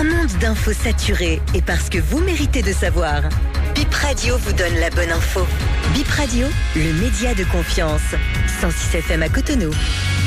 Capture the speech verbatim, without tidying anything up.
Un monde d'infos saturées et parce que vous méritez de savoir. Bip Radio vous donne la bonne info. Bip Radio, le média de confiance. cent six F M à Cotonou.